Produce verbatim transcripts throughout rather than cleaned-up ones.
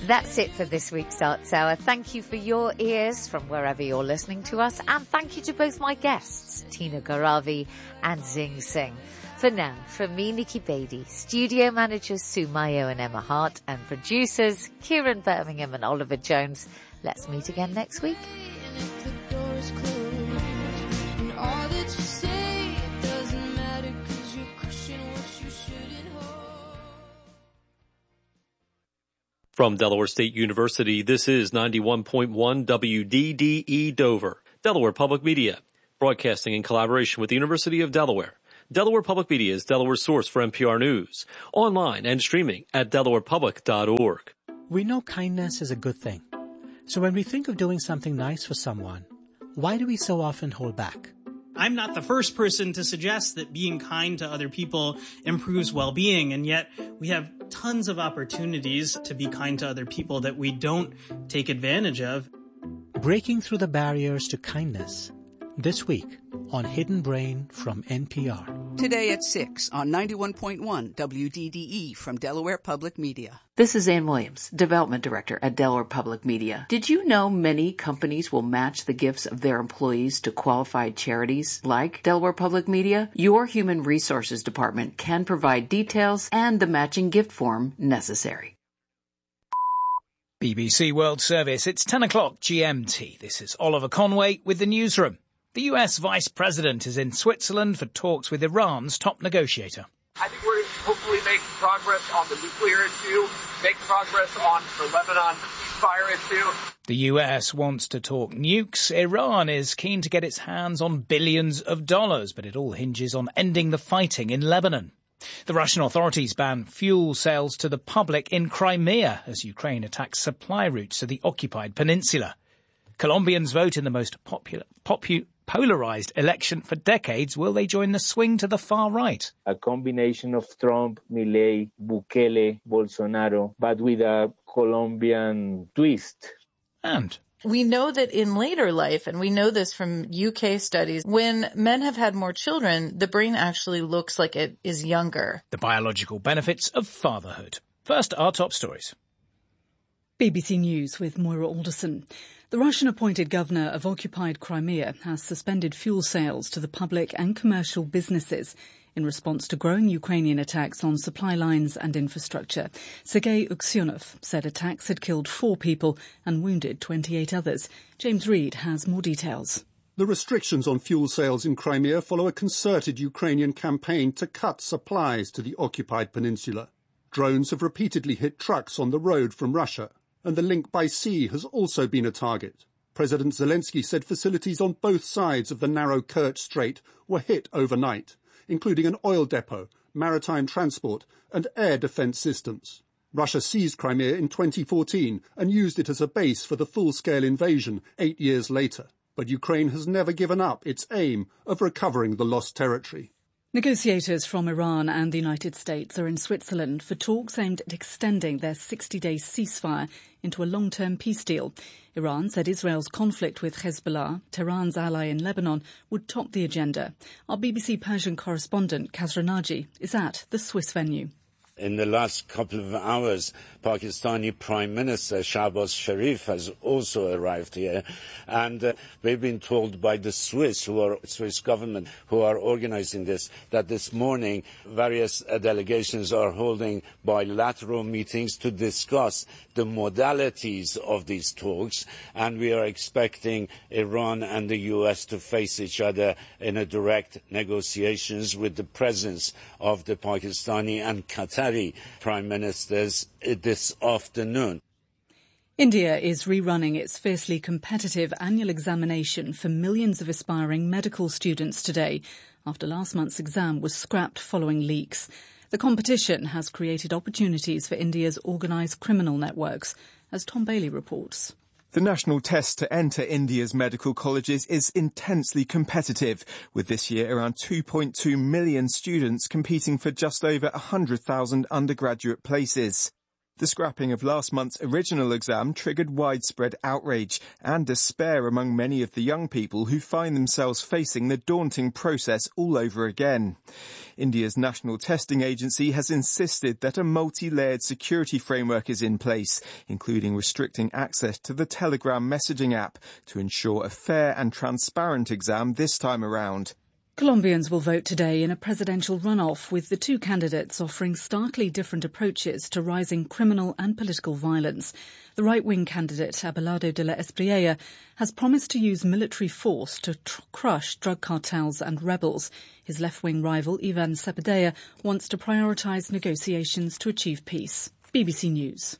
That's it for this week's Arts Hour. Thank you for your ears from wherever you're listening to us, and thank you to both my guests, Tina Garavi and Zing Singh. For now, from me, Nikki Beattie, studio managers Sue Mayo and Emma Hart, and producers Kieran Birmingham and Oliver Jones, let's meet again next week. From Delaware State University, this is ninety-one point one W D D E Dover, Delaware Public Media, broadcasting in collaboration with the University of Delaware. Delaware Public Media is Delaware's source for N P R News, online and streaming at delaware public dot org. We know kindness is a good thing. So when we think of doing something nice for someone, why do we so often hold back? I'm not the first person to suggest that being kind to other people improves well-being, and yet we have tons of opportunities to be kind to other people that we don't take advantage of. Breaking through the barriers to kindness, this week on Hidden Brain from N P R. Today at six on ninety-one point one W D D E from Delaware Public Media. This is Ann Williams, Development Director at Delaware Public Media. Did you know many companies will match the gifts of their employees to qualified charities like Delaware Public Media? Your Human Resources Department can provide details and the matching gift form necessary. B B C World Service, it's ten o'clock G M T. This is Oliver Conway with the newsroom. The U S Vice President is in Switzerland for talks with Iran's top negotiator. I think we're hopefully making progress on the nuclear issue, make progress on the Lebanon ceasefire issue. The U S wants to talk nukes. Iran is keen to get its hands on billions of dollars, but it all hinges on ending the fighting in Lebanon. The Russian authorities ban fuel sales to the public in Crimea as Ukraine attacks supply routes to the occupied peninsula. Colombians vote in the most popular, popu, polarized election for decades. Will they join the swing to the far right? A combination of Trump, Milei, Bukele, Bolsonaro, but with a Colombian twist. And we know that in later life, and we know this from U K studies, when men have had more children, the brain actually looks like it is younger. The biological benefits of fatherhood. First, our top stories. B B C News with Moira Alderson. The Russian-appointed governor of occupied Crimea has suspended fuel sales to the public and commercial businesses in response to growing Ukrainian attacks on supply lines and infrastructure. Sergei Uksyunov said attacks had killed four people and wounded twenty-eight others. James Reid has more details. The restrictions on fuel sales in Crimea follow a concerted Ukrainian campaign to cut supplies to the occupied peninsula. Drones have repeatedly hit trucks on the road from Russia, and the link by sea has also been a target. President Zelensky said facilities on both sides of the narrow Kerch Strait were hit overnight, including an oil depot, maritime transport, and air defence systems. Russia seized Crimea in twenty fourteen and used it as a base for the full-scale invasion eight years later. But Ukraine has never given up its aim of recovering the lost territory. Negotiators from Iran and the United States are in Switzerland for talks aimed at extending their sixty-day ceasefire into a long-term peace deal. Iran said Israel's conflict with Hezbollah, Tehran's ally in Lebanon, would top the agenda. Our B B C Persian correspondent, Kazra Naji, is at the Swiss venue. In the last couple of hours, Pakistani Prime Minister Shahbaz Sharif has also arrived here, and uh, we've been told by the Swiss, who are Swiss government, who are organizing this, that this morning various uh, delegations are holding bilateral meetings to discuss the modalities of these talks, and we are expecting Iran and the U S to face each other in a direct negotiations with the presence of the Pakistani and Qatari Prime Ministers this afternoon. India is rerunning its fiercely competitive annual examination for millions of aspiring medical students today, after last month's exam was scrapped following leaks. The competition has created opportunities for India's organised criminal networks, as Tom Bailey reports. The national test to enter India's medical colleges is intensely competitive, with this year around two point two million students competing for just over one hundred thousand undergraduate places. The scrapping of last month's original exam triggered widespread outrage and despair among many of the young people who find themselves facing the daunting process all over again. India's National Testing Agency has insisted that a multi-layered security framework is in place, including restricting access to the Telegram messaging app to ensure a fair and transparent exam this time around. Colombians will vote today in a presidential runoff, with the two candidates offering starkly different approaches to rising criminal and political violence. The right-wing candidate, Abelardo de la Espriella, has promised to use military force to tr- crush drug cartels and rebels. His left-wing rival, Ivan Cepeda, wants to prioritise negotiations to achieve peace. B B C News.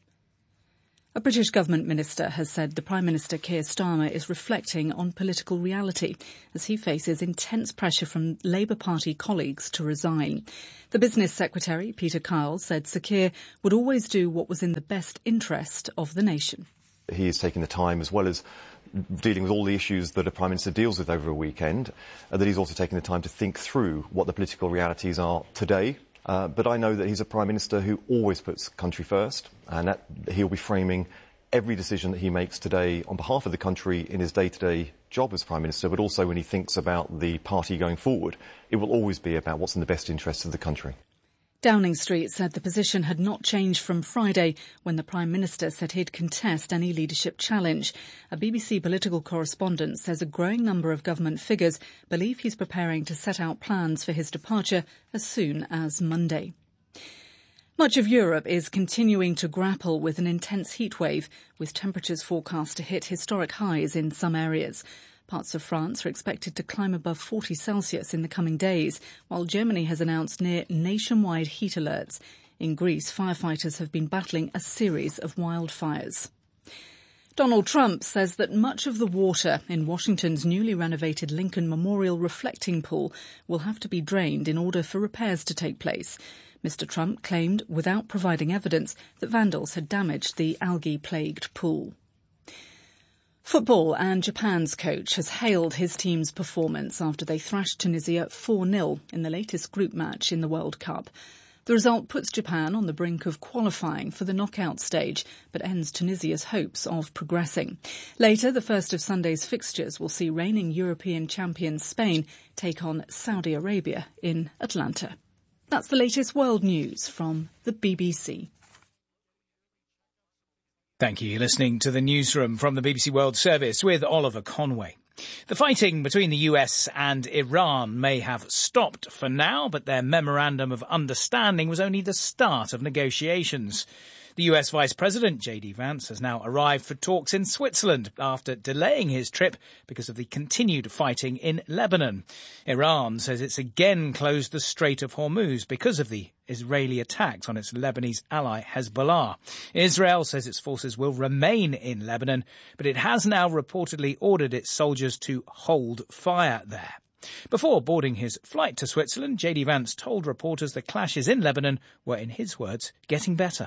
A British government minister has said the Prime Minister Keir Starmer is reflecting on political reality as he faces intense pressure from Labour Party colleagues to resign. The Business Secretary, Peter Kyle, said Sir Keir would always do what was in the best interest of the nation. He is taking the time, as well as dealing with all the issues that a Prime Minister deals with over a weekend, uh, that he's also taking the time to think through what the political realities are today. Uh, but I know that he's a Prime Minister who always puts country first, and that he'll be framing every decision that he makes today on behalf of the country in his day-to-day job as Prime Minister, but also when he thinks about the party going forward. It will always be about what's in the best interests of the country. Downing Street said the position had not changed from Friday, when the Prime Minister said he'd contest any leadership challenge. A B B C political correspondent says a growing number of government figures believe he's preparing to set out plans for his departure as soon as Monday. Much of Europe is continuing to grapple with an intense heatwave, with temperatures forecast to hit historic highs in some areas. Parts of France are expected to climb above forty Celsius in the coming days, while Germany has announced near nationwide heat alerts. In Greece, firefighters have been battling a series of wildfires. Donald Trump says that much of the water in Washington's newly renovated Lincoln Memorial reflecting pool will have to be drained in order for repairs to take place. Mister Trump claimed, without providing evidence, that vandals had damaged the algae-plagued pool. Football, and Japan's coach has hailed his team's performance after they thrashed Tunisia four nil in the latest group match in the World Cup. The result puts Japan on the brink of qualifying for the knockout stage, but ends Tunisia's hopes of progressing. Later, the first of Sunday's fixtures will see reigning European champion Spain take on Saudi Arabia in Atlanta. That's the latest world news from the B B C. Thank you. You're listening to the newsroom from the B B C World Service with Oliver Conway. The fighting between the U S and Iran may have stopped for now, but their memorandum of understanding was only the start of negotiations. The U S Vice President, J D Vance, has now arrived for talks in Switzerland after delaying his trip because of the continued fighting in Lebanon. Iran says it's again closed the Strait of Hormuz because of the Israeli attacks on its Lebanese ally Hezbollah. Israel says its forces will remain in Lebanon, but it has now reportedly ordered its soldiers to hold fire there. Before boarding his flight to Switzerland, J D Vance told reporters the clashes in Lebanon were, in his words, getting better.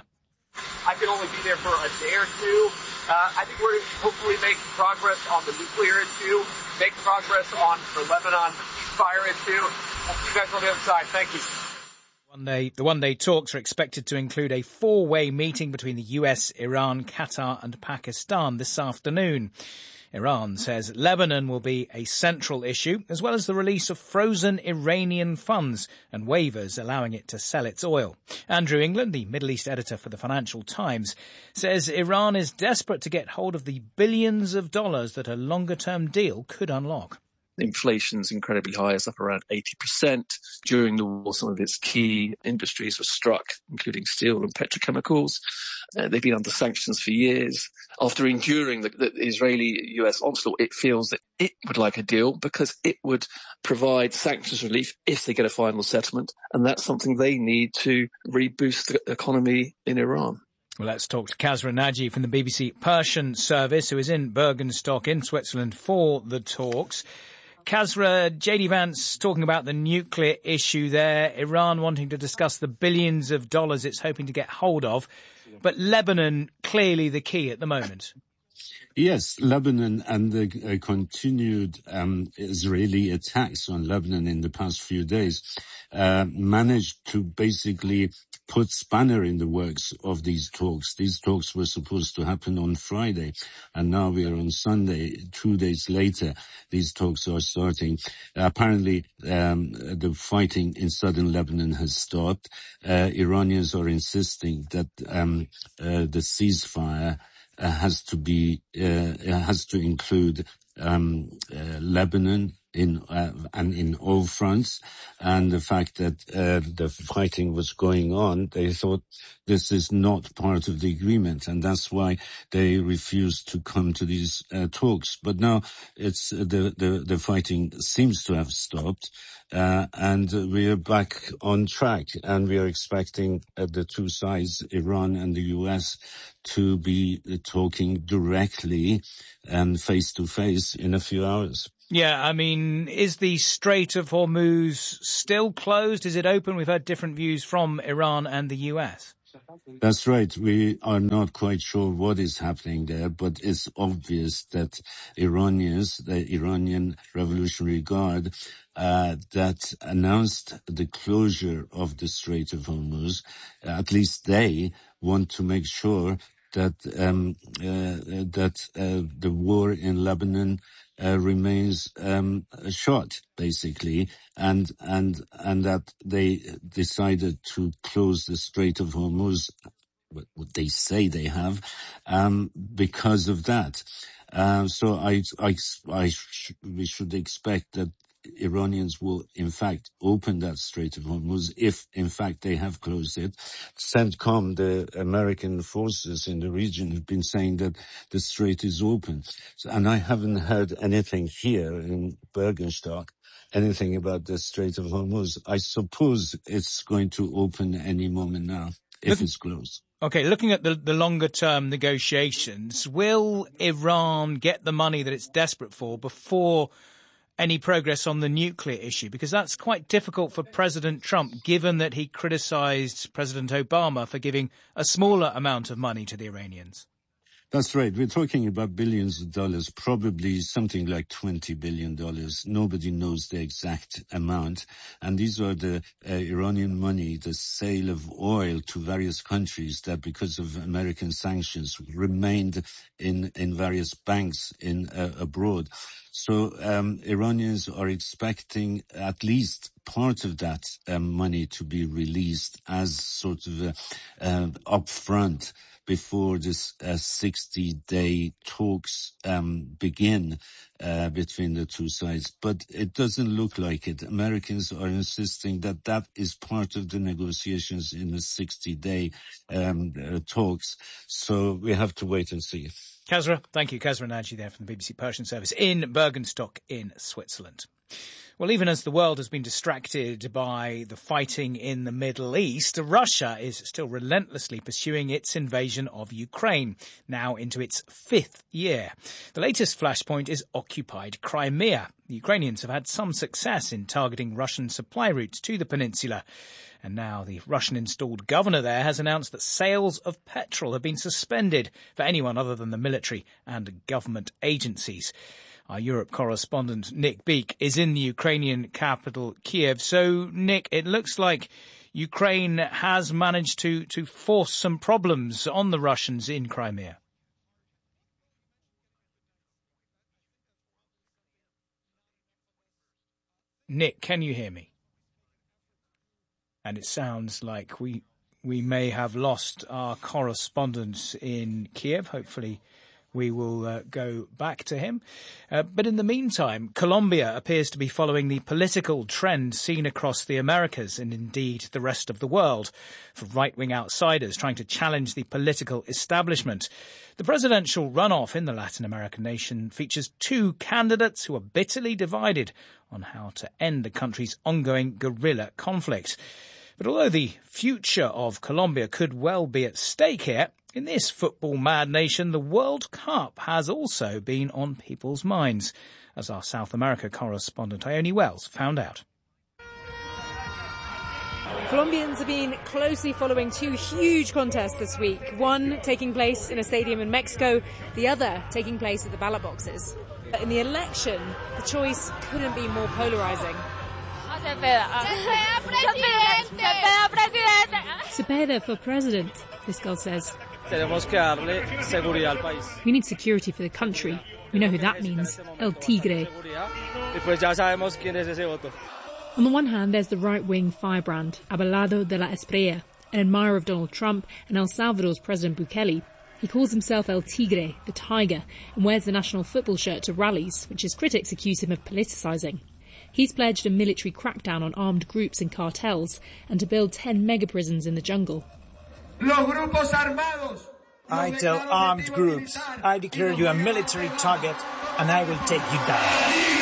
I can only be there for a day or two. Uh, I think we're hopefully making progress on the nuclear issue, make progress on the Lebanon ceasefire issue. I'll see you guys on the other side. Thank you. One day, the one-day talks are expected to include a four-way meeting between the U S, Iran, Qatar and Pakistan this afternoon. Iran says Lebanon will be a central issue, as well as the release of frozen Iranian funds and waivers allowing it to sell its oil. Andrew England, the Middle East editor for the Financial Times, says Iran is desperate to get hold of the billions of dollars that a longer-term deal could unlock. Inflation's incredibly high. It's up around eighty percent. During the war, some of its key industries were struck, including steel and petrochemicals. Uh, they've been under sanctions for years. After enduring the, the Israeli-U S onslaught, it feels that it would like a deal because it would provide sanctions relief if they get a final settlement. And that's something they need to reboost the economy in Iran. Well, let's talk to Kasra Naji from the B B C Persian service, who is in Bergenstock in Switzerland for the talks. Kasra, J D Vance talking about the nuclear issue there, Iran wanting to discuss the billions of dollars it's hoping to get hold of, but Lebanon clearly the key at the moment. Yes, Lebanon and the uh, continued um, Israeli attacks on Lebanon in the past few days uh, managed to basically put spanner in the works of these talks. These talks were supposed to happen on Friday, and now we are on Sunday. Two days later, these talks are starting. Apparently, um, the fighting in southern Lebanon has stopped. Uh, Iranians are insisting that um, uh, the ceasefire uh, has to be uh, has to include um, uh, Lebanon in uh, and in all fronts, and the fact that uh, the fighting was going on, they thought this is not part of the agreement, and that's why they refused to come to these uh, talks. But now it's uh, the, the the fighting seems to have stopped, uh, and we are back on track, and we are expecting uh, the two sides, Iran and the U S, to be uh, talking directly and face to face in a few hours. Yeah, I mean, is the Strait of Hormuz still closed? Is it open? We've heard different views from Iran and the U S. That's right. We are not quite sure what is happening there, but it's obvious that Iranians, the Iranian Revolutionary Guard, uh, that announced the closure of the Strait of Hormuz, at least they want to make sure that um, uh, that uh, the war in Lebanon Uh, remains um, short, basically, and and and that they decided to close the Strait of Hormuz, what they say they have, um, because of that. Uh, so I, I, I sh- we should expect that Iranians will, in fact, open that Strait of Hormuz if, in fact, they have closed it. CENTCOM, the American forces in the region, have been saying that the strait is open. So, and I haven't heard anything here in Bergenstock, anything about the Strait of Hormuz. I suppose it's going to open any moment now, if Look- it's closed. Okay, looking at the, the longer-term negotiations, will Iran get the money that it's desperate for before any progress on the nuclear issue? Because that's quite difficult for President Trump, given that he criticised President Obama for giving a smaller amount of money to the Iranians. That's right. We're talking about billions of dollars, probably something like twenty billion dollars. Nobody knows the exact amount. And these are the uh, Iranian money, the sale of oil to various countries that, because of American sanctions, remained in, in various banks in uh, abroad. So um, Iranians are expecting at least part of that um, money to be released as sort of a, uh, upfront before this uh, sixty-day talks um, begin uh, between the two sides. But it doesn't look like it. Americans are insisting that that is part of the negotiations in the sixty-day um, uh, talks. So we have to wait and see. Kasra, thank you. Kasra Naji there from the B B C Persian Service in Bergenstock in Switzerland. Well, even as the world has been distracted by the fighting in the Middle East, Russia is still relentlessly pursuing its invasion of Ukraine, now into its fifth year. The latest flashpoint is occupied Crimea. The Ukrainians have had some success in targeting Russian supply routes to the peninsula. And now the Russian-installed governor there has announced that sales of petrol have been suspended for anyone other than the military and government agencies. Our Europe correspondent, Nick Beek, is in the Ukrainian capital, Kiev. So, Nick, it looks like Ukraine has managed to, to force some problems on the Russians in Crimea. Nick, can you hear me? And it sounds like we we may have lost our correspondent in Kiev. Hopefully we will uh, go back to him. Uh, but in the meantime, Colombia appears to be following the political trend seen across the Americas and indeed the rest of the world for right-wing outsiders trying to challenge the political establishment. The presidential runoff in the Latin American nation features two candidates who are bitterly divided on how to end the country's ongoing guerrilla conflict. But although the future of Colombia could well be at stake here, in this football-mad nation, the World Cup has also been on people's minds, as our South America correspondent Ione Wells found out. Colombians have been closely following two huge contests this week, one taking place in a stadium in Mexico, the other taking place at the ballot boxes. In the election, the choice couldn't be more polarising. Cepeda for president, Fiscal says. We need security for the country. We know who that means. El Tigre. On the one hand, there's the right-wing firebrand, Abelardo de la Espriella, an admirer of Donald Trump and El Salvador's President Bukele. He calls himself El Tigre, the tiger, and wears the national football shirt to rallies, which his critics accuse him of politicising. He's pledged a military crackdown on armed groups and cartels and to build ten mega-prisons in the jungle. I tell armed groups, I declare you a military target and I will take you down.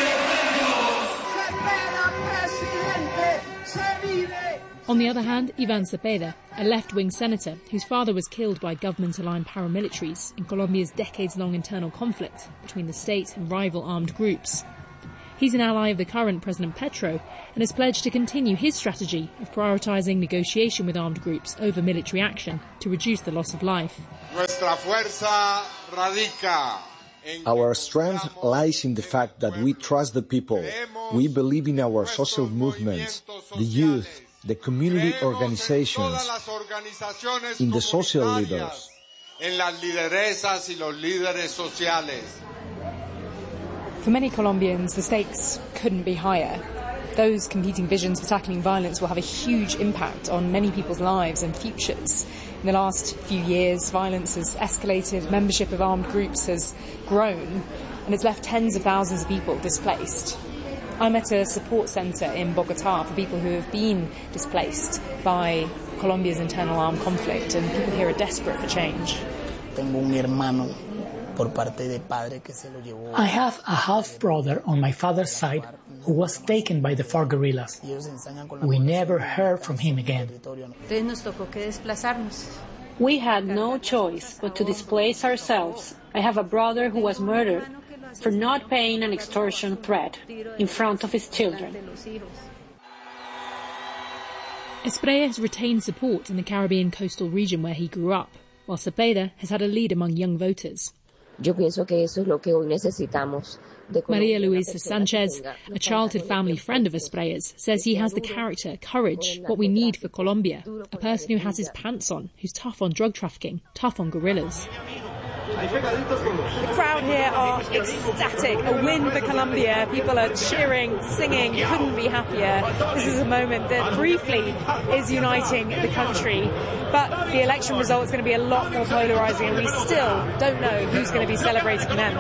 On the other hand, Ivan Cepeda, a left-wing senator whose father was killed by government-aligned paramilitaries in Colombia's decades-long internal conflict between the state and rival armed groups. He's an ally of the current President Petro and has pledged to continue his strategy of prioritising negotiation with armed groups over military action to reduce the loss of life. Our strength lies in the fact that we trust the people. We believe in our social movements, the youth, the community organizations, in the social leaders. For many Colombians, the stakes couldn't be higher. Those competing visions for tackling violence will have a huge impact on many people's lives and futures. In the last few years, violence has escalated, membership of armed groups has grown, and it's left tens of thousands of people displaced. I'm at a support centre in Bogotá for people who have been displaced by Colombia's internal armed conflict, and people here are desperate for change. I have a half-brother on my father's side who was taken by the FARC guerrillas. We never heard from him again. We had no choice but to displace ourselves. I have a brother who was murdered for not paying an extortion threat in front of his children. Espriella has retained support in the Caribbean coastal region where he grew up, while Cepeda has had a lead among young voters. Maria Luisa Sanchez, a childhood family friend of Esprella's, says he has the character, courage, what we need for Colombia, a person who has his pants on, who's tough on drug trafficking, tough on guerrillas. The crowd here are ecstatic, a win for Colombia. People are cheering, singing, couldn't be happier. This is a moment that briefly is uniting the country. But the election result is going to be a lot more polarising, and we still don't know who's going to be celebrating them.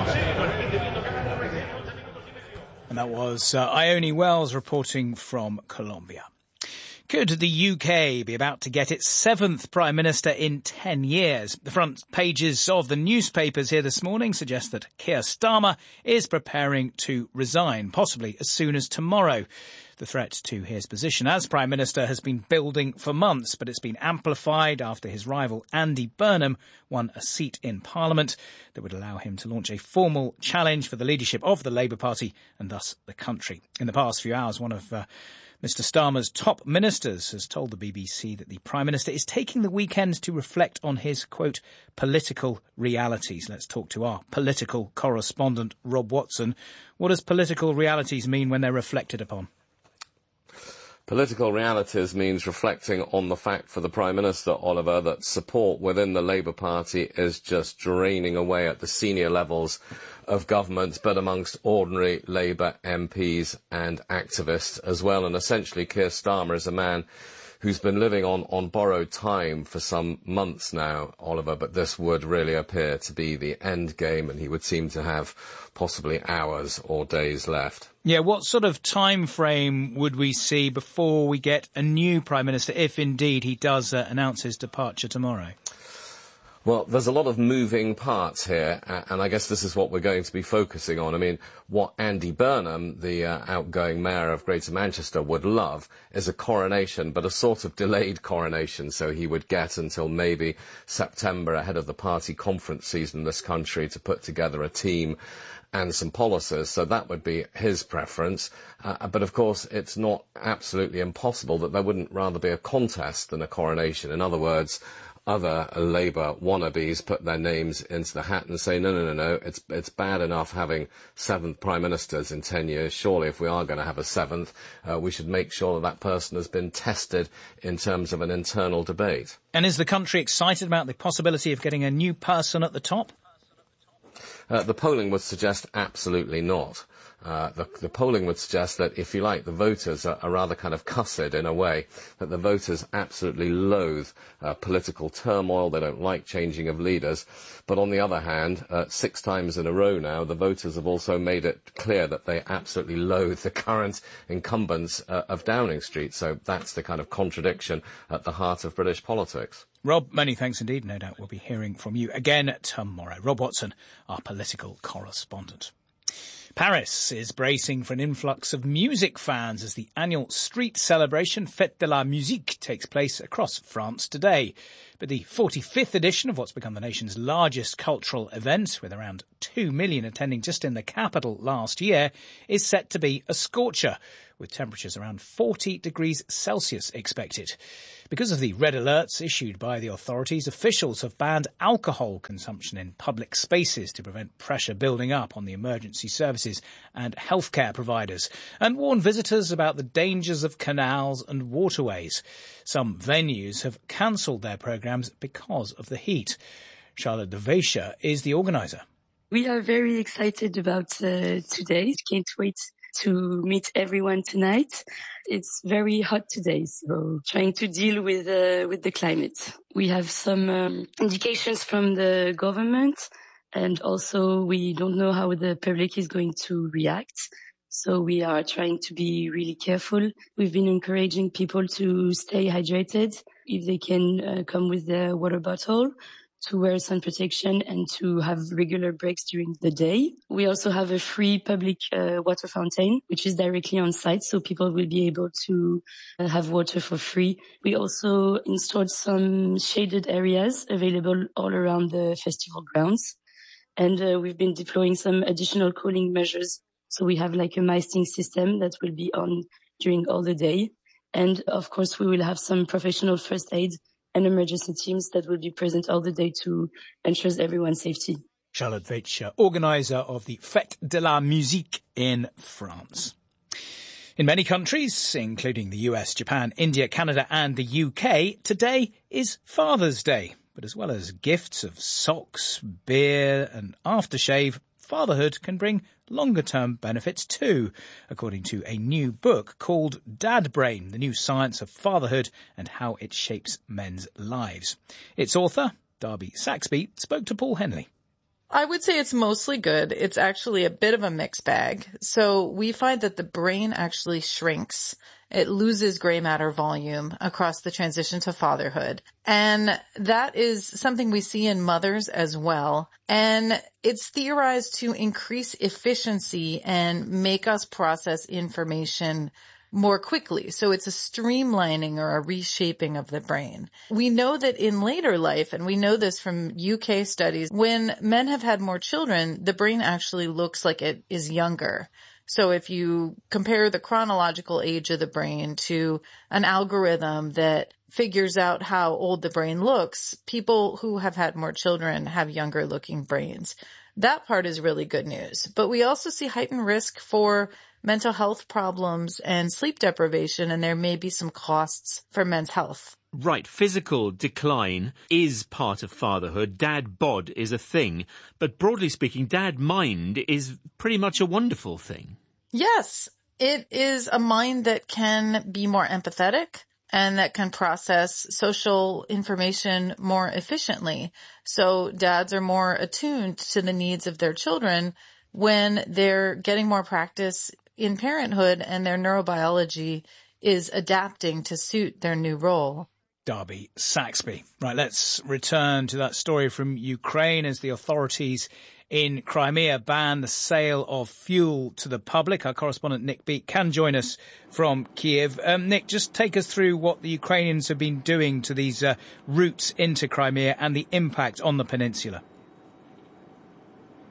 And that was uh, Ione Wells reporting from Colombia. Could the U K be about to get its seventh Prime Minister in ten years? The front pages of the newspapers here this morning suggest that Keir Starmer is preparing to resign, possibly as soon as tomorrow. The threat to his position as Prime Minister has been building for months, but it's been amplified after his rival Andy Burnham won a seat in Parliament that would allow him to launch a formal challenge for the leadership of the Labour Party and thus the country. In the past few hours, one of uh, Mister Starmer's top ministers has told the B B C that the Prime Minister is taking the weekend to reflect on his, quote, political realities. Let's talk to our political correspondent, Rob Watson. What does political realities mean when they're reflected upon? Political realities means reflecting on the fact for the Prime Minister, Oliver, that support within the Labour Party is just draining away at the senior levels of government, but amongst ordinary Labour M Ps and activists as well. And essentially, Keir Starmer is a man who's been living on, on borrowed time for some months now, Oliver, but this would really appear to be the end game, and he would seem to have possibly hours or days left. Yeah, what sort of time frame would we see before we get a new Prime Minister, if indeed he does uh, announce his departure tomorrow? Well, there's a lot of moving parts here, and I guess this is what we're going to be focusing on. I mean, what Andy Burnham, the uh, outgoing mayor of Greater Manchester, would love is a coronation, but a sort of delayed coronation, so he would get until maybe September ahead of the party conference season in this country to put together a team and some policies, so that would be his preference. Uh, but of course, it's not absolutely impossible that there wouldn't rather be a contest than a coronation. In other words, other Labour wannabes put their names into the hat and say, no, no, no, no, it's it's bad enough having seven prime ministers in ten years. Surely if we are going to have a seventh, uh, we should make sure that that person has been tested in terms of an internal debate. And is the country excited about the possibility of getting a new person at the top? Uh, the polling would suggest absolutely not. Uh, the, the polling would suggest that, if you like, the voters are, are rather kind of cussed in a way, that the voters absolutely loathe uh, political turmoil. They don't like changing of leaders. But on the other hand, uh, six times in a row now, the voters have also made it clear that they absolutely loathe the current incumbents uh, of Downing Street. So that's the kind of contradiction at the heart of British politics. Rob, many thanks indeed. No doubt we'll be hearing from you again tomorrow. Rob Watson, our political correspondent. Paris is bracing for an influx of music fans as the annual street celebration Fête de la Musique takes place across France today. But the forty-fifth edition of what's become the nation's largest cultural event, with around two million attending just in the capital last year, is set to be a scorcher, with temperatures around forty degrees Celsius expected. Because of the red alerts issued by the authorities, officials have banned alcohol consumption in public spaces to prevent pressure building up on the emergency services and healthcare providers, and warn visitors about the dangers of canals and waterways. Some venues have cancelled their programmes because of the heat. Charlotte de Vecher is the organiser. We are very excited about uh, today. Can't wait to meet everyone tonight. It's very hot today, so trying to deal with uh, with the climate. We have some um, indications from the government, and also we don't know how the public is going to react. So we are trying to be really careful. We've been encouraging people to stay hydrated. If they can uh, come with their water bottle, to wear sun protection, and to have regular breaks during the day. We also have a free public uh, water fountain, which is directly on site, so people will be able to uh, have water for free. We also installed some shaded areas available all around the festival grounds. And uh, we've been deploying some additional cooling measures. So we have like a misting system that will be on during all the day. And of course, we will have some professional first aid and emergency teams that will be present all the day to ensure everyone's safety. Charlotte Vecher, organiser of the Fête de la Musique in France. In many countries, including the U S, Japan, India, Canada and the U K, today is Father's Day. But as well as gifts of socks, beer and aftershave, fatherhood can bring longer-term benefits too, according to a new book called Dad Brain, the new science of fatherhood and how it shapes men's lives. Its author, Darby Saxby, spoke to Paul Henley. I would say it's mostly good. It's actually a bit of a mixed bag. So we find that the brain actually shrinks. It loses gray matter volume across the transition to fatherhood. And that is something we see in mothers as well. And it's theorized to increase efficiency and make us process information more quickly. So it's a streamlining or a reshaping of the brain. We know that in later life, and we know this from U K studies, when men have had more children, the brain actually looks like it is younger. So if you compare the chronological age of the brain to an algorithm that figures out how old the brain looks, people who have had more children have younger looking brains. That part is really good news. But we also see heightened risk for mental health problems and sleep deprivation, and there may be some costs for men's health. Right, physical decline is part of fatherhood. Dad bod is a thing. But broadly speaking, dad mind is pretty much a wonderful thing. Yes, it is a mind that can be more empathetic and that can process social information more efficiently. So dads are more attuned to the needs of their children when they're getting more practice in parenthood and their neurobiology is adapting to suit their new role. Darby Saxby. Right, let's return to that story from Ukraine as the authorities in Crimea ban the sale of fuel to the public. Our correspondent Nick Beat can join us from Kiev. Um, Nick, just take us through what the Ukrainians have been doing to these uh, routes into Crimea and the impact on the peninsula.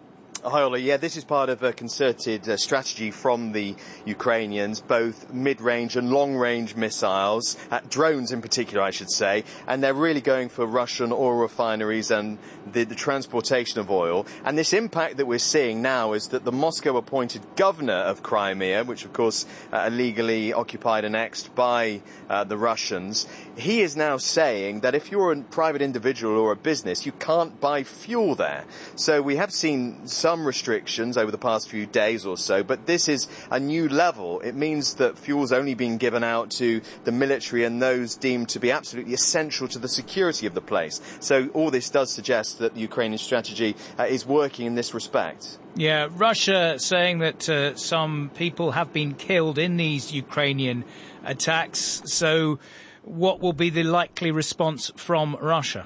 Hi, Ollie. Yeah, this is part of a concerted uh, strategy from the Ukrainians, both mid-range and long-range missiles, uh, drones in particular, I should say, and they're really going for Russian oil refineries and the, the transportation of oil. And this impact that we're seeing now is that the Moscow-appointed governor of Crimea, which of course uh, illegally occupied and annexed by uh, the Russians, he is now saying that if you're a private individual or a business, you can't buy fuel there. So we have seen some Some restrictions over the past few days or so, but this is a new level. It means that fuel's only being given out to the military and those deemed to be absolutely essential to the security of the place. So all this does suggest that the Ukrainian strategy uh, is working in this respect. Yeah, Russia saying that uh, some people have been killed in these Ukrainian attacks. So what will be the likely response from Russia?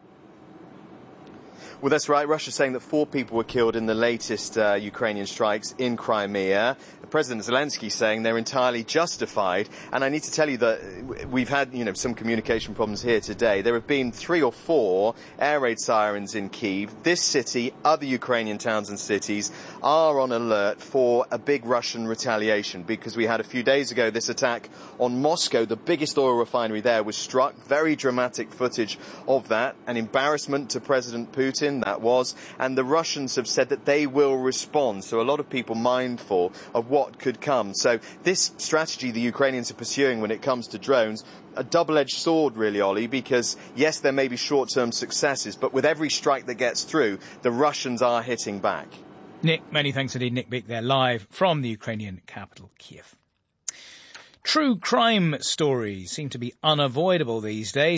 Well, that's right. Russia's saying that four people were killed in the latest uh, Ukrainian strikes in Crimea. President Zelensky saying they're entirely justified. And I need to tell you that we've had, you know, some communication problems here today. There have been three or four air raid sirens in Kyiv. This city, other Ukrainian towns and cities are on alert for a big Russian retaliation, because we had a few days ago this attack on Moscow. The biggest oil refinery there was struck. Very dramatic footage of that. An embarrassment to President Putin, that was. And the Russians have said that they will respond. So a lot of people mindful of what What could come. So this strategy the Ukrainians are pursuing when it comes to drones, a double-edged sword really, Ollie, because yes, there may be short-term successes, but with every strike that gets through, the Russians are hitting back. Nick, many thanks indeed. Nick Bick there, live from the Ukrainian capital, Kiev. True crime stories seem to be unavoidable these days.